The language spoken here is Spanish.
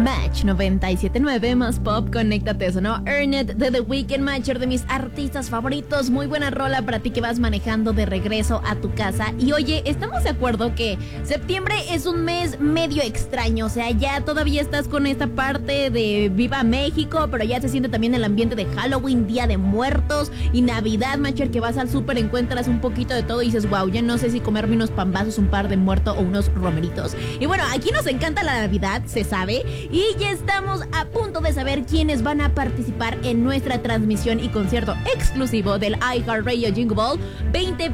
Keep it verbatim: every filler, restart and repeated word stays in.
Match noventa y siete punto nueve más pop, conéctate, sonó Earn It de The Weeknd, Matcher, de mis artistas favoritos. Muy buena rola para ti que vas manejando de regreso a tu casa. Y oye, estamos de acuerdo que septiembre es un mes medio extraño, o sea, ya todavía estás con esta parte de Viva México, pero ya se siente también el ambiente de Halloween, Día de Muertos y Navidad, Matcher, que vas al súper, encuentras un poquito de todo y dices, wow, ya no sé si comerme unos pambazos, un par de muerto o unos romeritos. Y bueno, aquí nos encanta la Navidad, se sabe, y ya estamos a punto de saber quiénes van a participar en nuestra transmisión y concierto exclusivo del iHeartRadio Jingle Ball veinte